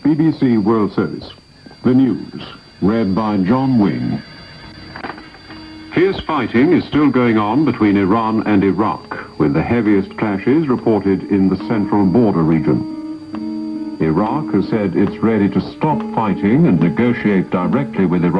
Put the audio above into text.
BBC World Service. The news, read by John Wing. Fierce fighting is still going on between Iran and Iraq, with the heaviest clashes reported in the central border region. Iraq has said it's ready to stop fighting and negotiate directly with Iran.